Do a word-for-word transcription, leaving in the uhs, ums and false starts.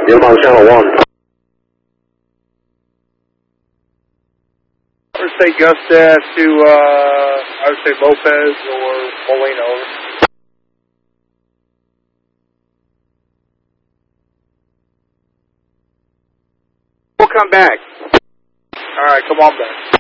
Inbound channel one. I would say Gustaf to, uh, I would say Lopez or Molina. We'll come back. All right, come on back.